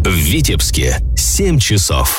В Витебске 7 часов.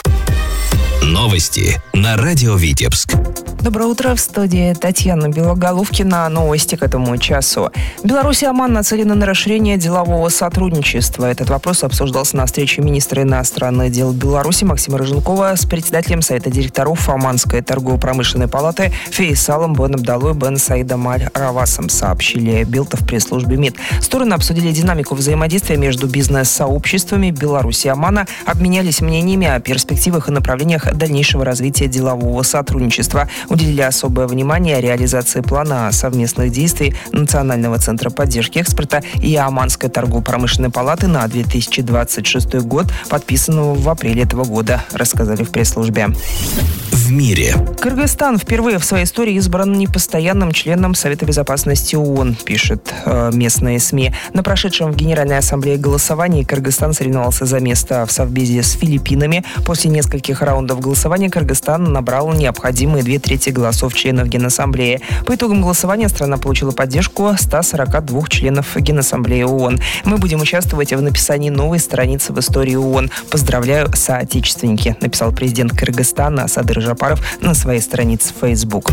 Новости на радио Витебск. Доброе утро, в студии Татьяна Белоголовкина. Новости к этому часу. Беларусь и Оман нацелены на расширение делового сотрудничества. Этот вопрос обсуждался на встрече министра иностранных дел Беларуси Максима Рыженкова с председателем Совета директоров Оманской торгово-промышленной палаты Фейсалом бен Абдалой бен Саидом Аль-Равасом, сообщили Белта в пресс-службе МИД. Стороны обсудили динамику взаимодействия между бизнес-сообществами Беларуси и Омана, обменялись мнениями о перспективах и направлениях дальнейшего развития делового сотрудничества. Уделили особое внимание реализации плана совместных действий Национального центра поддержки экспорта и Оманской торгово-промышленной палаты на 2026 год, подписанного в апреле этого года, рассказали в пресс-службе. В мире. Кыргызстан впервые в своей истории избран непостоянным членом Совета безопасности ООН, пишет местные СМИ. На прошедшем в Генеральной ассамблее голосовании Кыргызстан соревновался за место в Совбезе с Филиппинами. После нескольких раундов голосования Кыргызстан набрал необходимые 2/3 голосов членов Генассамблеи. По итогам голосования страна получила поддержку 142 членов Генассамблеи ООН. Мы будем участвовать в написании новой страницы в истории ООН. Поздравляю, соотечественники, написал президент Кыргызстана Садыр Жапаров на своей странице в Facebook.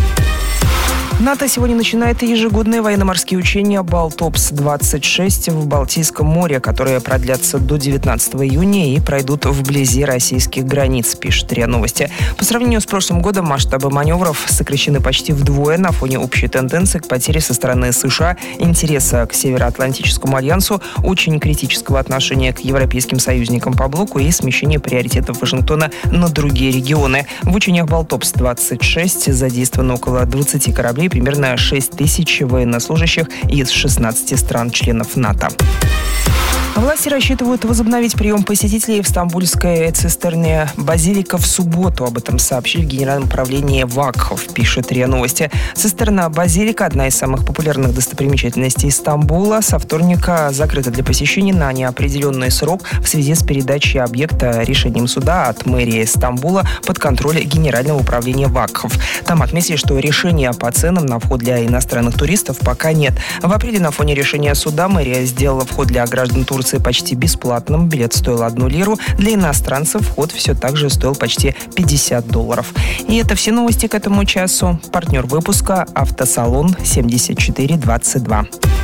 НАТО сегодня начинает ежегодные военно-морские учения «Балтопс-26» в Балтийском море, которые продлятся до 19 июня и пройдут вблизи российских границ, пишет РИА Новости. По сравнению с прошлым годом масштабы маневров сокращены почти вдвое на фоне общей тенденции к потере со стороны США интереса к Североатлантическому альянсу, очень критического отношения к европейским союзникам по блоку и смещения приоритетов Вашингтона на другие регионы. В учениях «Балтопс-26» задействовано около 20 кораблей, примерно 6 тысяч военнослужащих из 16 стран-членов НАТО. Власти рассчитывают возобновить прием посетителей в стамбульской цистерне «Базилика» в субботу. Об этом сообщили в Генеральном управлении ВАКХов, пишет РИА Новости. Цистерна «Базилика» – одна из самых популярных достопримечательностей Стамбула. Со вторника закрыта для посещения на неопределенный срок в связи с передачей объекта решением суда от мэрии Стамбула под контроль Генерального управления ВАКХов. Там отметили, что решения по ценам на вход для иностранных туристов пока нет. В апреле на фоне решения суда мэрия сделала вход для граждан Турции почти бесплатным. Билет стоил 1 лиру. Для иностранцев вход все так же стоил почти $50. И это все новости к этому часу. Партнер выпуска — автосалон 7422.